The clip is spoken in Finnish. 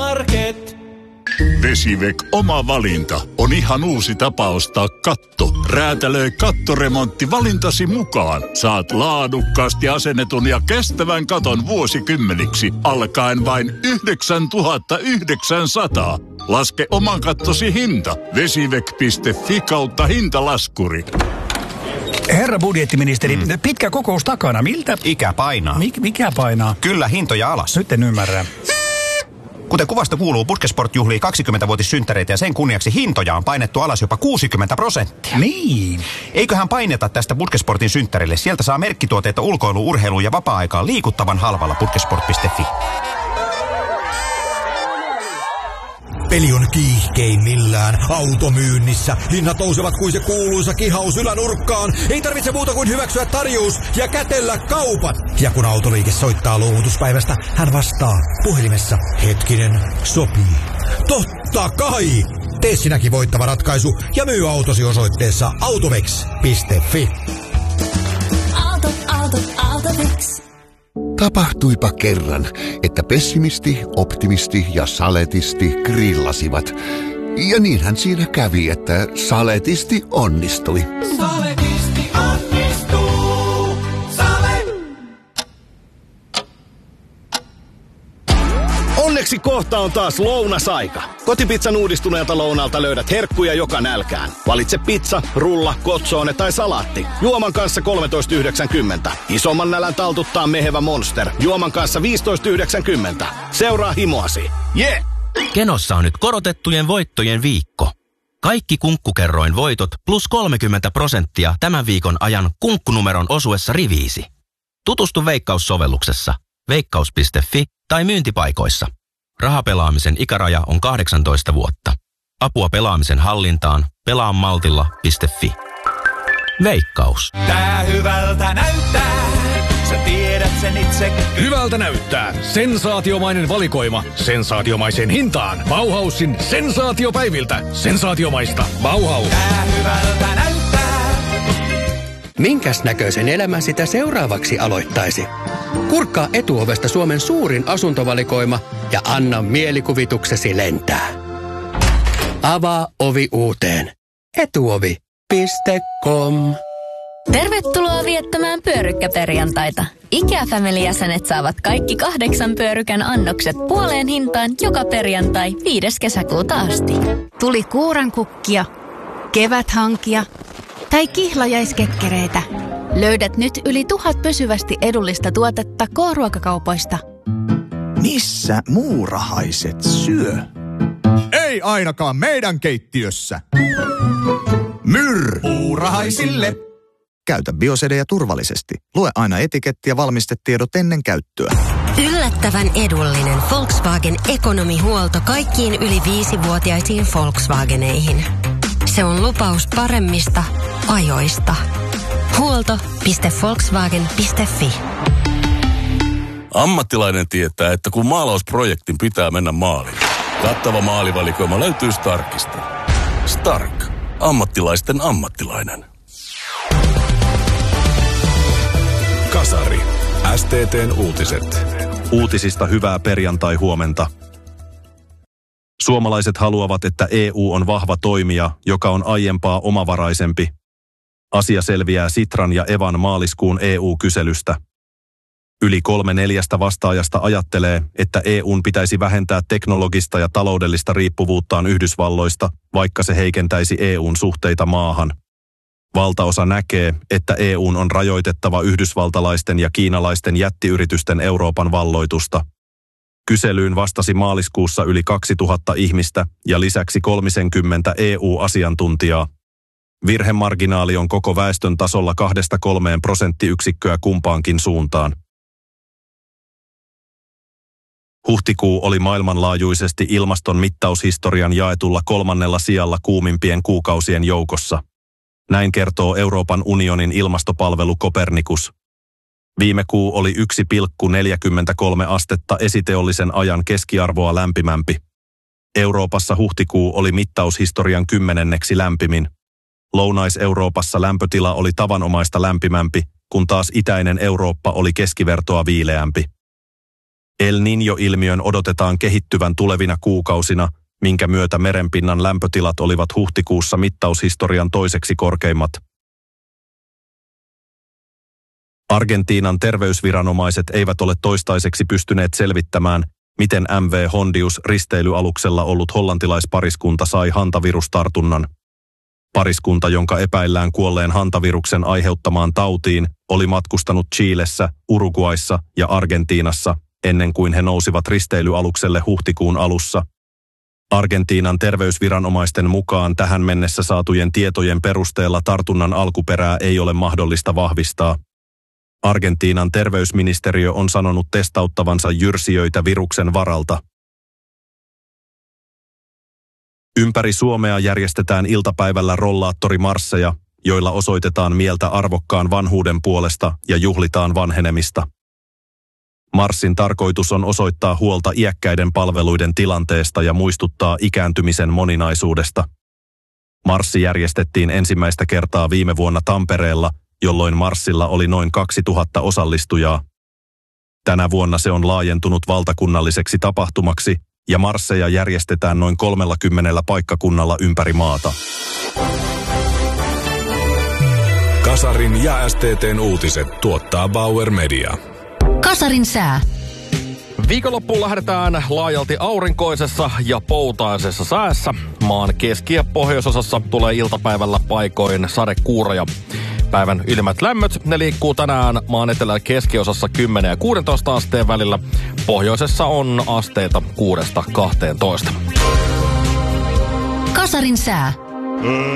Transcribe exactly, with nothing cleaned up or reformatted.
Automarket. Vesivek oma valinta on ihan uusi tapa ostaa katto. Räätälöi kattoremontti valintasi mukaan. Saat laadukkaasti asennetun ja kestävän katon vuosikymmeniksi alkaen vain yhdeksäntuhatta yhdeksänsataa. Laske oman kattosi hinta. Vesivek piste fi kautta hintalaskuri. Herra budjettiministeri, mm. pitkä kokous takana. Miltä? Ikä painaa. Mik, mikä painaa? Kyllä, hintoja alas. Nyt en ymmärrä. Kuten kuvasta kuuluu, Puskesport juhlii kaksikymmentävuotissynttäreitä ja sen kunniaksi hintoja on painettu alas jopa kuusikymmentä prosenttia. Niin. Eiköhän paineta tästä Puskesportin synttärille. Sieltä saa merkkituotteita ulkoilu, urheilu ja vapaa-aikaan liikuttavan halvalla puskesport piste fi. Peli on kiihkeimmillään automyynnissä. Hinnat nousevat kuin se kuuluisa kihaus ylänurkkaan. Ei tarvitse muuta kuin hyväksyä tarjous ja kätellä kaupat. Ja kun autoliike soittaa luovutuspäivästä, hän vastaa puhelimessa. Hetkinen, sopii. Totta kai! Tee sinäkin voittava ratkaisu ja myy autosi osoitteessa autovex piste fi. Auto, auto, autovex. Tapahtuipa kerran, että pessimisti, optimisti ja saletisti grillasivat. Ja niinhän siinä kävi, että saletisti onnistui. Saletisti onnistuu. Sale. Onneksi kohta on taas lounasaika. Kotipizzan uudistuneelta lounalta löydät herkkuja joka nälkään. Valitse pizza, rulla, kotsoone tai salaatti. Juoman kanssa kolmetoista yhdeksänkymmentä. Isomman nälän taltuttaa mehevä Monster. Juoman kanssa viisitoista yhdeksänkymmentä. Seuraa himoasi. Yeah! Kenossa on nyt korotettujen voittojen viikko. Kaikki kunkkukerroin voitot plus kolmekymmentä prosenttia tämän viikon ajan kunkkunumeron osuessa riviisi. Tutustu Veikkaus-sovelluksessa veikkaus piste fi tai myyntipaikoissa. Rahapelaamisen ikäraja on kahdeksantoista vuotta. Apua pelaamisen hallintaan pelaa maltilla piste fi. Veikkaus. Tää hyvältä näyttää. Sä tiedät sen itse. Hyvältä näyttää. Sensaatiomainen valikoima. Sensaatiomaiseen hintaan. Bauhausin sensaatiopäiviltä. Sensaatiomaista. Bauhaus. Tää hyvältä näyttää. Minkäs näköisen elämän sitä seuraavaksi aloittaisi? Kurkkaa Etuovesta Suomen suurin asuntovalikoima ja anna mielikuvituksesi lentää. Avaa ovi uuteen. etuovi piste com. Tervetuloa viettämään pyörykkäperjantaita. IKEA-family-jäsenet saavat kaikki kahdeksan pyörykän annokset puoleen hintaan joka perjantai viides kesäkuuta asti. Tuli kuurankukkia, keväthankia tai kihlajaiskekkereitä. Löydät nyt yli tuhat pysyvästi edullista tuotetta K-ruokakaupoista. Missä muurahaiset syö? Ei ainakaan meidän keittiössä. Myrr! Muurahaisille! Käytä biosedejä turvallisesti. Lue aina etiketti ja valmistetiedot ennen käyttöä. Yllättävän edullinen Volkswagen ekonomihuolto kaikkiin yli viisivuotiaisiin Volkswageneihin. Se on lupaus paremmista ajoista. Huolto piste volkswagen piste fi. Ammattilainen tietää, että kun maalausprojektin pitää mennä maaliin, kattava maalivalikoima löytyy Starkista. Stark. Ammattilaisten ammattilainen. Kasari. S T T:n uutiset. Uutisista hyvää perjantai-huomenta. Suomalaiset haluavat, että E U on vahva toimija, joka on aiempaa omavaraisempi. Asia selviää Sitran ja Evan maaliskuun E U-kyselystä. Yli kolme neljästä vastaajasta ajattelee, että E U:n pitäisi vähentää teknologista ja taloudellista riippuvuuttaan Yhdysvalloista, vaikka se heikentäisi E U:n suhteita maahan. Valtaosa näkee, että E U:n on rajoitettava yhdysvaltalaisten ja kiinalaisten jättiyritysten Euroopan valloitusta. Kyselyyn vastasi maaliskuussa yli kaksituhatta ihmistä ja lisäksi kolmekymmentä E U-asiantuntijaa. Virhemarginaali on koko väestön tasolla kahdesta kolmeen prosenttiyksikköä kumpaankin suuntaan. Huhtikuu oli maailmanlaajuisesti ilmaston mittaushistorian jaetulla kolmannella sijalla kuumimpien kuukausien joukossa. Näin kertoo Euroopan unionin ilmastopalvelu Copernicus. Viime kuu oli yksi pilkku neljäkymmentäkolme astetta esiteollisen ajan keskiarvoa lämpimämpi. Euroopassa huhtikuu oli mittaushistorian kymmenenneksi lämpimin. Lounais-Euroopassa lämpötila oli tavanomaista lämpimämpi, kun taas itäinen Eurooppa oli keskivertoa viileämpi. El Niño-ilmiön odotetaan kehittyvän tulevina kuukausina, minkä myötä merenpinnan lämpötilat olivat huhtikuussa mittaushistorian toiseksi korkeimmat. Argentiinan terveysviranomaiset eivät ole toistaiseksi pystyneet selvittämään, miten M V Hondius risteilyaluksella ollut hollantilaispariskunta sai hantavirustartunnan. Pariskunta, jonka epäillään kuolleen hantaviruksen aiheuttamaan tautiin, oli matkustanut Chilessä, Uruguayssa ja Argentiinassa ennen kuin he nousivat risteilyalukselle huhtikuun alussa. Argentiinan terveysviranomaisten mukaan tähän mennessä saatujen tietojen perusteella tartunnan alkuperää ei ole mahdollista vahvistaa. Argentiinan terveysministeriö on sanonut testauttavansa jyrsijöitä viruksen varalta. Ympäri Suomea järjestetään iltapäivällä rollaattorimarsseja, joilla osoitetaan mieltä arvokkaan vanhuuden puolesta ja juhlitaan vanhenemista. Marssin tarkoitus on osoittaa huolta iäkkäiden palveluiden tilanteesta ja muistuttaa ikääntymisen moninaisuudesta. Marssi järjestettiin ensimmäistä kertaa viime vuonna Tampereella, jolloin marssilla oli noin kaksituhatta osallistujaa. Tänä vuonna se on laajentunut valtakunnalliseksi tapahtumaksi ja marsseja järjestetään noin kolmellakymmenellä paikkakunnalla ympäri maata. Kasarin ja S T T:n uutiset tuottaa Bauer Media. Kasarin sää. Viikonloppuun lähdetään laajalti aurinkoisessa ja poutaisessa säässä. Maan keski- ja pohjoisosassa tulee iltapäivällä paikoin sadekuuroja. Päivän ylimmät lämmöt, ne liikkuu tänään maan etelä- keskiosassa kymmenen ja kuusitoista asteen välillä. Pohjoisessa on asteita kuudesta kahteentoista. Kasarin sää.